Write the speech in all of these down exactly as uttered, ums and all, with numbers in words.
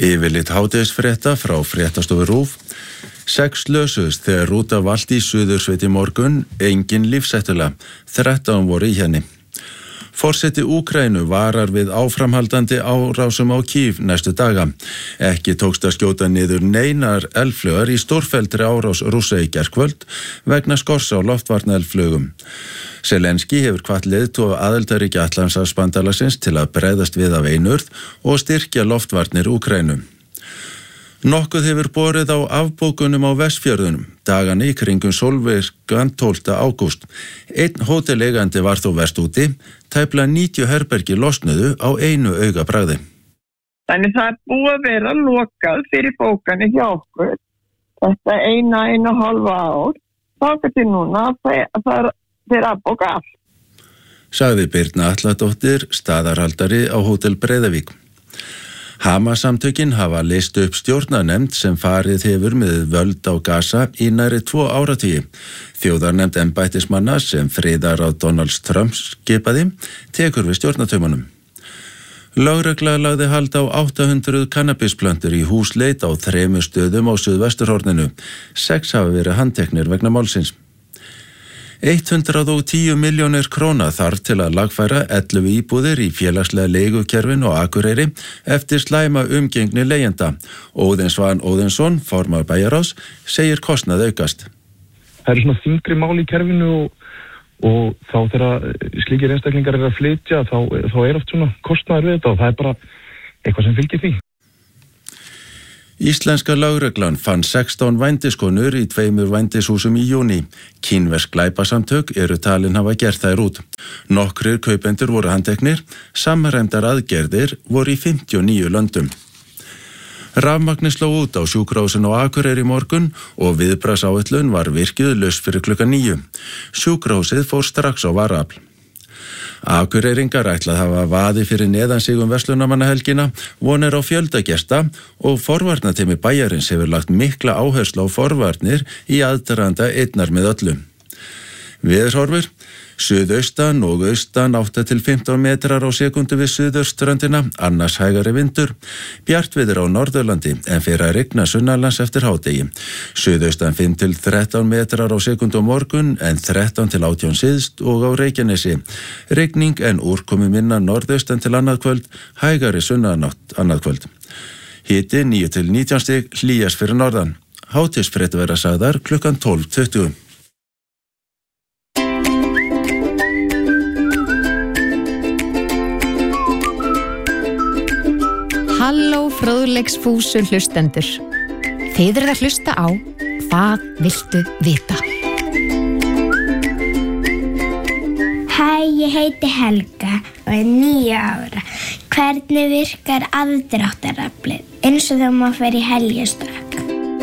Yfirlit hádegisfrétta frá fréttastofu RÚV. Sex slösuðust þegar rúta valt í Suðursveit í morgun, engin lífshættulega, þrettán voru í henni. Forseti Úkraínu varar við áframhaldandi árásum á Kýv næstu daga. Ekki tókst að skjóta niður neinar eldflaugar í stórfelldri árás Rússa í gærkvöld vegna skorts á loftvarnaeldflaugum. Zelenski hefur hvatt leiðtoga aðildarríkja Atlantshafsbandalagsins til að bregðast við af einurð og styrkja loftvarnir Úkraínu. Nokkuð hefur borið á afbókunum á Vestfjörðunum, dagana í kringum sólvirkan tólfta ágúst. Einn hóteleigandi var þó verst úti, tæplega níutíu herbergi losnuðu á einu augabragði. Þannig það er búið að vera lokað fyrir bókani hjá okkur. Þetta eina, eina halva ár. Þangað til núna að það er að bóka allt. Sagði Birna Atladóttir, staðarhaldari á Hótel Breiðavík. Hamas-samtökin hafa leyst upp stjórnarnefnd sem farið hefur með völd á Gaza í næri tvo áratugi. Þjóðarnefnd embættismanna sem friðar á Donald Trump skipaði tekur við stjórnartaumunum. Lögregla lagði hald á átta hundruð kannabisplöntur í húsleit á þremur stöðum á Suðvesturhorninu. Sex hafa verið handteknir vegna málsins. hundrað og tíu milljónir króna þarf til að lagfæra ellefu íbúðir í félagslega leigukerfin og Akureyri eftir slæma umgengni leigjenda. Óðinn Svan Óðinsson, formaður bæjarráðs, segir kostnað aukast. Það eru svona þyngri mál í kerfinu og, og þá þegar slíkir einstaklingar eru að flytja þá, þá er oft svona kostnaður við þetta og það er bara eitthvað sem fylgir því. Íslenska lögreglan fann sextán vændiskonur í tveimur vændishúsum í júní. Kínversk glæpasamtök eru talin hafa gert þær út. Nokkrir kaupendur voru handteknir, samræmdar aðgerðir voru í fimmtíu og níu löndum. Rafmagnið sló út á sjúkrahúsinu á Akureyri í morgun og viðbragðsáætlun var virkjuð laust fyrir klukkan níu. Sjúkrahúsið fór strax á varaafl. Akureyringar ætlað hafa vaði fyrir neðan sig um verslunarmannahelgina, vonir á fjöldagesta og forvarnateymi bæjarins hefur lagt mikla áherslu á forvarnir í aðdraganda einnar með öllu. Veðurhorfur, suðaustan og austan átta til fimmtán metrar á sekundu við suðurströndina, annars hægari vindur, bjartviður á Norðurlandi en fer að rigna sunnanlands eftir hádegi. Suðaustan fimm til þrettán metrar á sekundu á morgun en þrettán til átján syðst og á Reykjanesi. Rigning en úrkomi minna norðaustan til annað kvöld, hægari sunnanátt annað kvöld. Hiti níu til nítján stig, hlýjast fyrir norðan. Hádegisfréttir verða sagðar klukkan tólf tuttugu. Halló fróðleiksfúsu hlustendur. Þið eruð að hlusta á Hvað viltu vita? Hæ, ég heiti Helga og er níu ára. Hvernig virkar aðdráttaraflið eins og þegar maður fer í heljarstökk?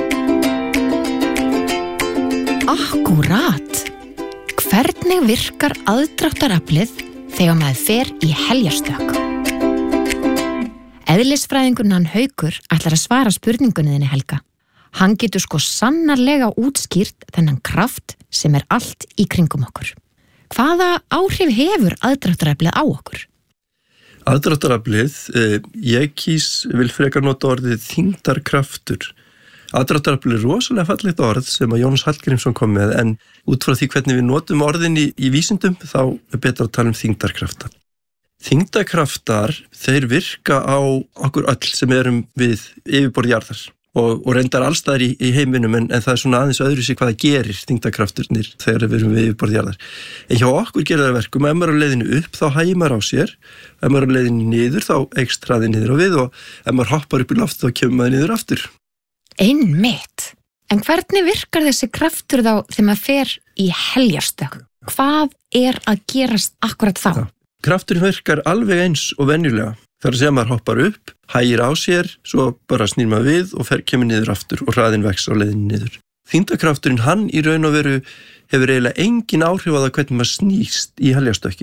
Akkúrat. Hvernig virkar aðdráttaraflið þegar maður fer í heljarstökk? Eðlisfræðingurinn hann Haukur ætlar að svara spurningunni þinni Helga. Hann getur sko sannarlega útskýrt þennan kraft sem er allt í kringum okkur. Hvaða áhrif hefur aðdráttaraflið á okkur? Aðdráttaraflið, eh, ég kýs vil frekar nota orðið þyngdarkraftur. Aðdráttaraflið er rosalega fallegt orð sem að Jónas Hallgrímsson kom með en út frá því hvernig við notum orðin í, í vísindum þá er betra að tala um þyngdarkrafta. Þyngdarkraftar, þeir virka á okkur öll sem erum við yfirborð jarðar og, og reyndar allstaðar í, í heiminum en, en það er svona aðeins öðru sig hvað það gerir þyngdarkrafturnir þegar við erum við yfirborð jarðar. En hjá okkur gerir það verkum, ef maður er á leiðinu upp þá hægir maður á sér, ef maður er á leiðinu niður þá eykst hraðinn niður á við og ef maður hoppar upp í loft þá kemur maður niður aftur. Einmitt. En hvernig virkar þessi kraftur þá þegar maður fer í heljarstökk? Hvað er að gerast akkurat þá? Það. Krafturinn virkar alveg eins og venjulega. Þegar sem maður hoppar upp, hægir á sér, svo bara snýr maður við og fer kemur niður aftur og hraðinn vex á leiðinni niður. Þyngdarkrafturinn hann í raun og veru hefur eiginlega engin áhrif á það hvernig maður snýst í heljarstökkinu.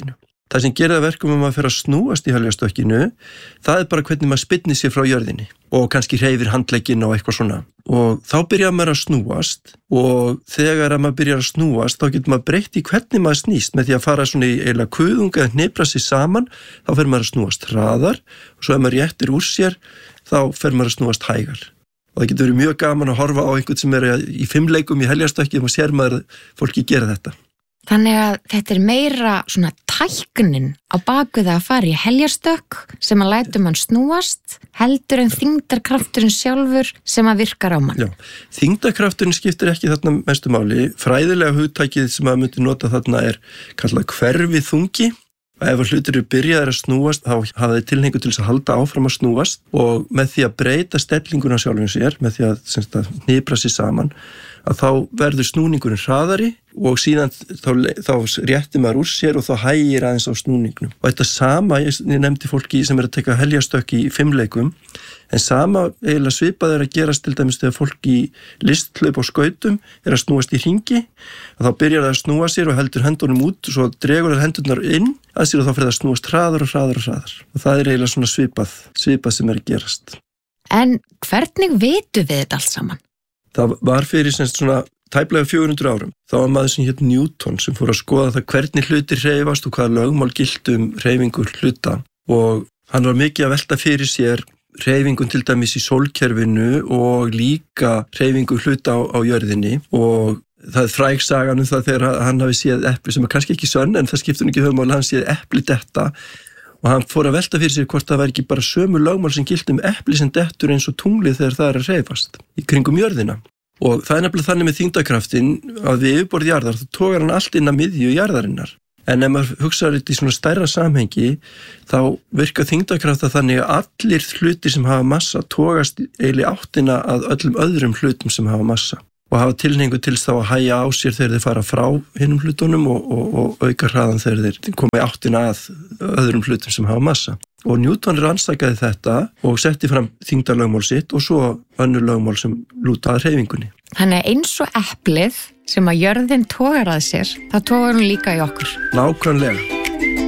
Það sem gerir það verkum um að fyrir að snúast í heljarstökkinu, það er bara hvernig maður spyrnir sér frá jörðinni og kannski hreyfir handlegginn og eitthvað svona. Og þá byrjar maður að snúast og þegar að maður byrjar að snúast þá getur maður breytt í hvernig maður snýst með því að fara svona í eiginlega kuðung eða hnipra sig saman, þá fer maður að snúast hraðar og svo ef maður réttir úr sér þá fer maður að snúast hægar. Og það getur verið mjög gaman að horfa á einhvern sem er í fimmleikum í heljarstökki og sér maður fólki gera þetta. Þannig að þetta er meira svona tæknin á bakvið að fara í heljarstökk sem að lætur mann snúast heldur en þyngdarkrafturinn sjálfur sem að virkar á mann. Já, þyngdarkrafturinn skiptir ekki þarna mestu máli. Fræðilega hugtækið sem að myndi nota þarna er kallað hverfið þungi. Ef hlutir eru byrjaðir að snúast þá hafa þeir tilhneigingu til þess að halda áfram að snúast og með því að breyta stellinguna sjálfum sér, með því að, semst, að hnipra sér saman, að þá verður snúningurinn hraðari og síðan þá, þá réttir maður úr sér og þá hægir aðeins á snúningnum. Og þetta sama, ég, ég nefndi fólki sem er að teka heljarstökk í fimmleikum, en sama eiginlega svipað er að gerast til dæmis þegar fólk í listhlaup og skautum er að snúast í hringi, að þá byrjar það að snúa sér og heldur hendunum út og svo dregur það hendurnar inn að sér og þá fyrir það að snúast hraðar og hraðar og hraðar. Og það er eiginlega svona svipað, svipað sem er að gerast. En hvernig vitum við þetta allt saman? Það var fyrir semst svona tæplega fjögur hundruð árum. Það var maður sem hét Newton sem fór að skoða það hvernig hlutir hreyfast og hvaða lögmál giltu um hreyfingu hluta. Og hann var mikið að velta fyrir sér hreyfingun til dæmis í sólkerfinu og líka hreyfingu hluta á, á jörðinni og það er fræg sagan um það þegar hann hafi séð epli sem er kannski ekki sönn en það skiptur ekki höfumál, hann séð epli detta og hann fór að velta fyrir sér hvort það væri ekki bara sömu lögmál sem giltu um epli sem dettur eins og tunglið þegar það er að hreyfast í kringum jörðina. Og það er nefnilega þannig með þyngdarkraftin að við yfirborð jarðar þá tógar hann allt inn að miðju jarðarinnar. En ef maður hugsaður þetta í svona stærra samhengi þá virkar þyngdarkrafta þannig að allir hlutir sem hafa massa tógast eiginlega áttina að öllum öðrum hlutum sem hafa massa og hafa tilhneigingu til þá að hægja á sér þegar þeir fara frá hinum hlutunum og, og, og auka hraðan þegar þeir koma í áttina að öðrum hlutum sem hafa massa. Og Newton rannsakaði þetta og setti fram þyngdarlögmál sitt og svo önnur lögmál sem lúta að hreyfingunni. Þannig að eins og eplið sem að jörðin togar að sér, þá togar hún líka í okkur. Nákvæmlega.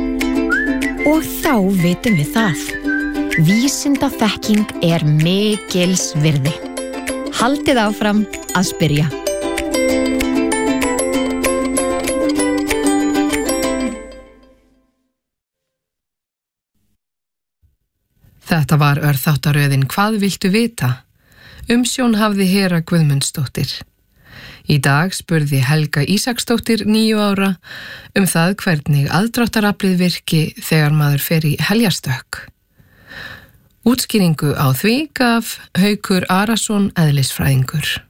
Og þá vitum við það. Vísinda þekking er mikils virði. Haldið áfram að spyrja. Þetta var örþáttaröðin Hvað viltu vita? Umsjón hafði Hera Guðmundsdóttir. Í dag spurði Helga Ísaksdóttir níu ára um það hvernig aðdráttaraflið virki þegar maður fer í heljarstökk. Útskýringu á því gaf Haukur Arason eðlisfræðingur.